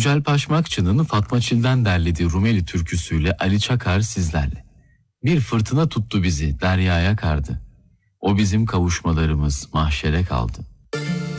Yücel Paşmakçı'nın Fatma Çil'den derlediği Rumeli türküsüyle Ali Çakar sizlerle. Bir fırtına tuttu bizi, deryaya kardı. O bizim kavuşmalarımız mahşere kaldı.